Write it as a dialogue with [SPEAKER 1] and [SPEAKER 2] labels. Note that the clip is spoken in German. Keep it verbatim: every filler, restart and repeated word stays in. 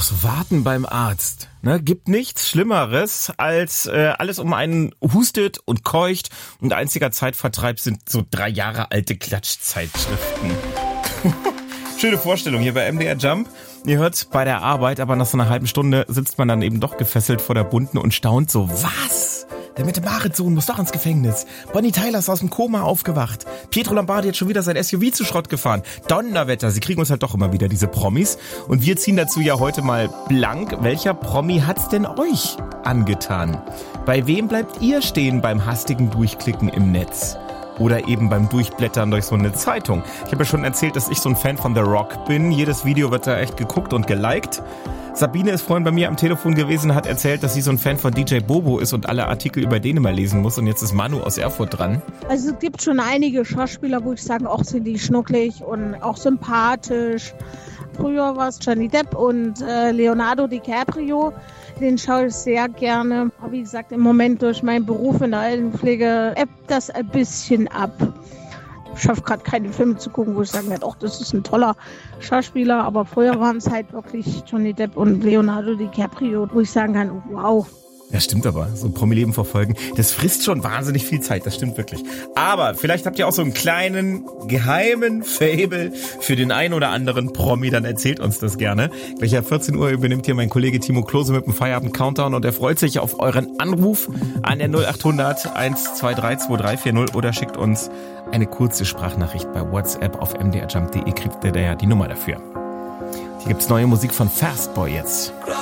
[SPEAKER 1] so warten beim Arzt. Ne? Gibt nichts Schlimmeres, als äh, alles um einen hustet und keucht und einziger Zeitvertreib sind so drei Jahre alte Klatschzeitschriften. Schöne Vorstellung hier bei M D R Jump. Ihr hört bei der Arbeit, aber nach so einer halben Stunde sitzt man dann eben doch gefesselt vor der bunten und staunt so, was? Der Mette-Marit-Sohn muss doch ins Gefängnis. Bonnie Tyler ist aus dem Koma aufgewacht. Pietro Lombardi hat schon wieder sein S U V zu Schrott gefahren. Donnerwetter, sie kriegen uns halt doch immer wieder diese Promis. Und wir ziehen dazu ja heute mal blank. Welcher Promi hat's denn euch angetan? Bei wem bleibt ihr stehen beim hastigen Durchklicken im Netz? Oder eben beim Durchblättern durch so eine Zeitung. Ich habe ja schon erzählt, dass ich so ein Fan von The Rock bin. Jedes Video wird da echt geguckt und geliked. Sabine ist vorhin bei mir am Telefon gewesen, hat erzählt, dass sie so ein Fan von D J Bobo ist und alle Artikel über den immer lesen muss. Und jetzt ist Manu aus Erfurt dran.
[SPEAKER 2] Also es gibt schon einige Schauspieler, wo ich sage, auch sind die schnucklig und auch sympathisch. Früher war es Johnny Depp und äh, Leonardo DiCaprio. Den schaue ich sehr gerne. Aber wie gesagt, im Moment durch meinen Beruf in der Altenpflege ebbt das ein bisschen ab. Ich schaffe gerade keine Filme zu gucken, wo ich sagen werde, ach, das ist ein toller Schauspieler. Aber früher waren es halt wirklich Johnny Depp und Leonardo DiCaprio, wo ich sagen kann, wow.
[SPEAKER 1] Ja, stimmt aber. So ein Promi-Leben verfolgen, das frisst schon wahnsinnig viel Zeit, das stimmt wirklich. Aber vielleicht habt ihr auch so einen kleinen, geheimen Faible für den einen oder anderen Promi, dann erzählt uns das gerne. Gleich ab vierzehn Uhr übernimmt hier mein Kollege Timo Klose mit dem Feierabend-Countdown und er freut sich auf euren Anruf an der null achthundert eins zwei drei zwei drei vier null oder schickt uns eine kurze Sprachnachricht bei WhatsApp auf m d r jump punkt d e, kriegt ihr da ja die Nummer dafür. Hier gibt's neue Musik von Fastboy jetzt.